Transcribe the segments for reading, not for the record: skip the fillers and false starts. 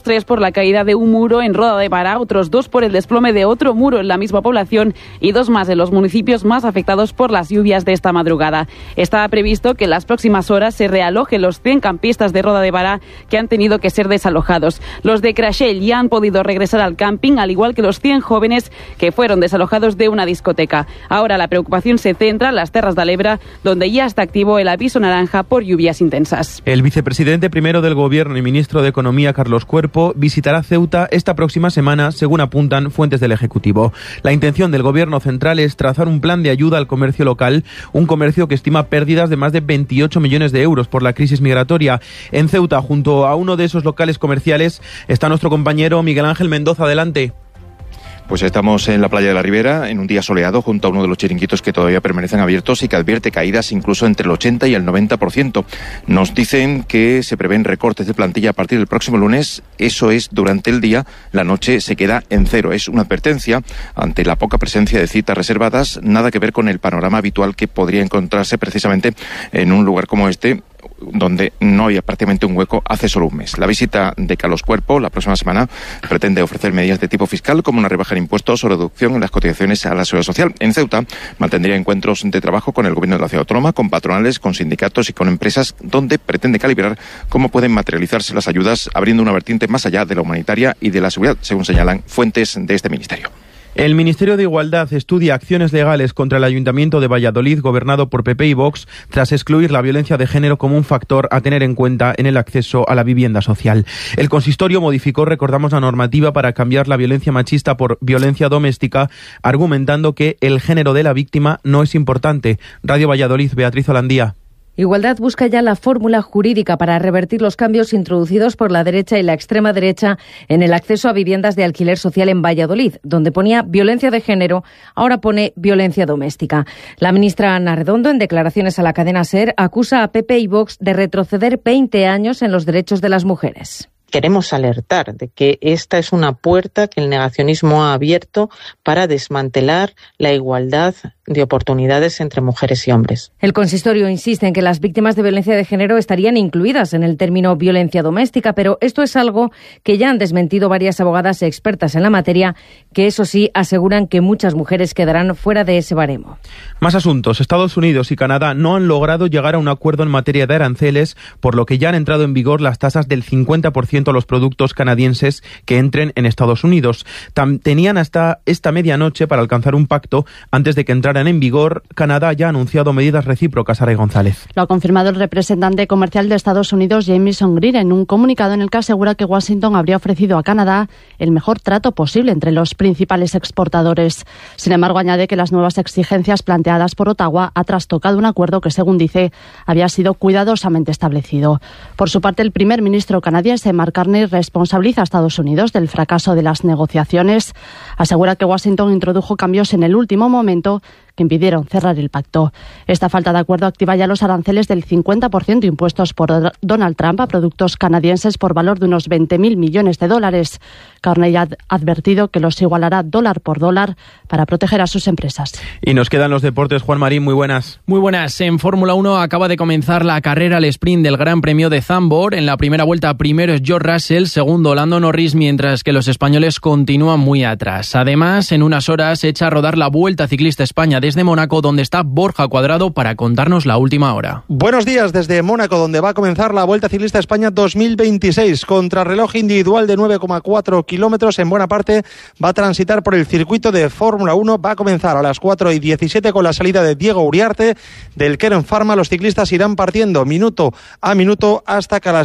3 por la caída de un muro en Roda de Bará, otros 2 por el desplome de otro muro en la misma población y 2 más en los municipios más afectados por las lluvias de esta madrugada. Está previsto que en las próximas horas se realojen los 100 campistas de Roda de Bará que han tenido que ser desalojados. Los de Creixell ya han podido regresar al camping, al igual que los 100 jóvenes que fueron desalojados de una discoteca. Ahora la preocupación se centra en las Terras de l'Ebre, donde ya está activo el aviso naranja por lluvias intensas. El vicepresidente primero del Gobierno y ministro de Economía, Carlos Cuerpo, visitará Ceuta esta próxima semana, según apuntan fuentes del Ejecutivo. La intención del Gobierno central es trazar un plan de ayuda al comercio local, un comercio que estima pérdidas de más de 28 millones de euros por la crisis migratoria. En Ceuta, junto a uno de esos locales comerciales, está nuestro compañero Miguel Ángel Mendoza. Adelante. Pues estamos en la playa de la Ribera, en un día soleado, junto a uno de los chiringuitos que todavía permanecen abiertos y que advierte caídas incluso entre el 80 y el 90%. Nos dicen que se prevén recortes de plantilla a partir del próximo lunes. Eso es durante el día, la noche se queda en cero. Es una advertencia ante la poca presencia de citas reservadas, nada que ver con el panorama habitual que podría encontrarse precisamente en un lugar como este, donde no había prácticamente un hueco hace solo un mes. La visita de Carlos Cuerpo la próxima semana pretende ofrecer medidas de tipo fiscal, como una rebaja en impuestos o reducción en las cotizaciones a la seguridad social. En Ceuta mantendría encuentros de trabajo con el gobierno de la ciudad autónoma, con patronales, con sindicatos y con empresas, donde pretende calibrar cómo pueden materializarse las ayudas, abriendo una vertiente más allá de la humanitaria y de la seguridad, según señalan fuentes de este ministerio. El Ministerio de Igualdad estudia acciones legales contra el Ayuntamiento de Valladolid, gobernado por PP y Vox, tras excluir la violencia de género como un factor a tener en cuenta en el acceso a la vivienda social. El consistorio modificó, recordamos, la normativa para cambiar la violencia machista por violencia doméstica, argumentando que el género de la víctima no es importante. Radio Valladolid, Beatriz Holandía. Igualdad busca ya la fórmula jurídica para revertir los cambios introducidos por la derecha y la extrema derecha en el acceso a viviendas de alquiler social en Valladolid, donde ponía violencia de género, ahora pone violencia doméstica. La ministra Ana Redondo, en declaraciones a la cadena SER, acusa a PP y Vox de retroceder 20 años en los derechos de las mujeres. Queremos alertar de que esta es una puerta que el negacionismo ha abierto para desmantelar la igualdad de oportunidades entre mujeres y hombres. El consistorio insiste en que las víctimas de violencia de género estarían incluidas en el término violencia doméstica, pero esto es algo que ya han desmentido varias abogadas expertas en la materia, que eso sí aseguran que muchas mujeres quedarán fuera de ese baremo. Más asuntos. Estados Unidos y Canadá no han logrado llegar a un acuerdo en materia de aranceles, por lo que ya han entrado en vigor las tasas del 50% a los productos canadienses que entren en Estados Unidos. Tenían hasta esta medianoche para alcanzar un pacto antes de que entraran en vigor. Canadá ya ha anunciado medidas recíprocas. Aray González. Lo ha confirmado el representante comercial de Estados Unidos, Jamieson Greer, en un comunicado en el que asegura que Washington habría ofrecido a Canadá el mejor trato posible entre los principales exportadores. Sin embargo, añade que las nuevas exigencias planteadas por Ottawa ha trastocado un acuerdo que, según dice, había sido cuidadosamente establecido. Por su parte, el primer ministro canadiense, Mark Carney, responsabiliza a Estados Unidos del fracaso de las negociaciones. Asegura que Washington introdujo cambios en el último momento que impidieron cerrar el pacto. Esta falta de acuerdo activa ya los aranceles del 50% impuestos por Donald Trump a productos canadienses por valor de unos 20.000 millones de dólares. Carney ha advertido que los igualará dólar por dólar para proteger a sus empresas. Y nos quedan los deportes. Juan Marín, muy buenas. Muy buenas. En Fórmula 1 acaba de comenzar la carrera al sprint del Gran Premio de Zandvoort. En la primera vuelta primero es George Russell, segundo Lando Norris, mientras que los españoles continúan muy atrás. Además, en unas horas se echa a rodar la Vuelta Ciclista España desde Mónaco, donde está Borja Cuadrado para contarnos la última hora. Buenos días desde Mónaco, donde va a comenzar la Vuelta Ciclista España 2026. Contrarreloj individual de 9,4 kilómetros. En buena parte va a transitar por el circuito de Fórmula 1. Va a comenzar a las 4:17 con la salida de Diego Uriarte del Keren Pharma. Los ciclistas irán partiendo minuto a minuto hasta que a las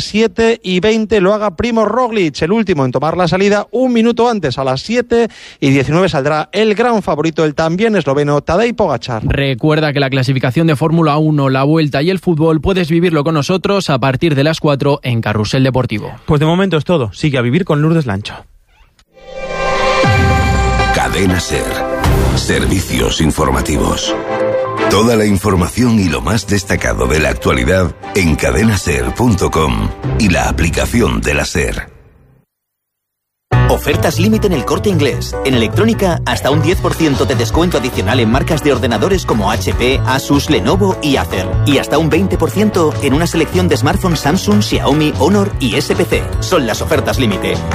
7:20 lo haga Primož Roglič, el último en tomar la salida. Un minuto antes, a las 7:19, saldrá el gran favorito, el también esloveno Tadej Pogačar. Recuerda que la clasificación de Fórmula 1, la Vuelta y el fútbol puedes vivirlo con nosotros a partir de las 4 en Carrusel Deportivo. Pues de momento es todo. Sigue a vivir con Lourdes Lancho. Cadena SER. Servicios informativos. Toda la información y lo más destacado de la actualidad en cadenaser.com y la aplicación de la SER. Ofertas límite en El Corte Inglés. En electrónica, hasta un 10% de descuento adicional en marcas de ordenadores como HP, Asus, Lenovo y Acer. Y hasta un 20% en una selección de smartphones Samsung, Xiaomi, Honor y SPC. Son las ofertas límite.